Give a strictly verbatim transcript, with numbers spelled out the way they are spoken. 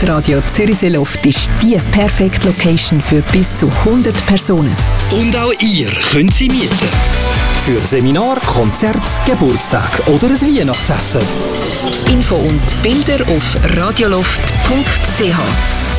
Loftradio Zürichsee-Luft ist die perfekte Location für bis zu hundert Personen. Und auch ihr könnt sie mieten. Für Seminar, Konzert, Geburtstag oder ein Weihnachtsessen. Info und Bilder auf radioloft punkt c h.